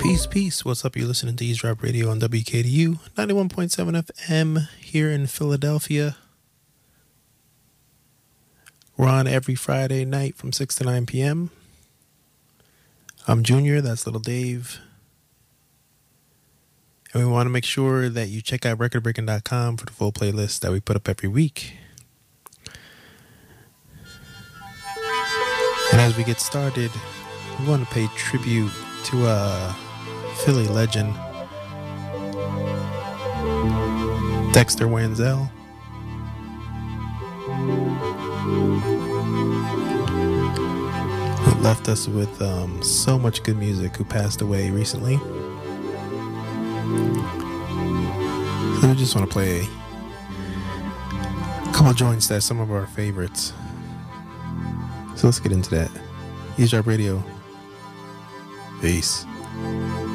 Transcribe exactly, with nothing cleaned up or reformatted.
Peace, peace. What's up? You're listening to Eavesdrop Radio on W K D U ninety-one point seven F M here in Philadelphia. We're on every Friday night from six to nine p.m. I'm Junior, that's Little Dave. And we want to make sure that you check out record breaking dot com for the full playlist that we put up every week. And as we get started, we want to pay tribute to a Philly legend, Dexter Wansel. Who left us with um, so much good music, who passed away recently. So we just want to play a couple joints that are some of our favorites. So let's get into that. Eavesdrop Radio. Peace.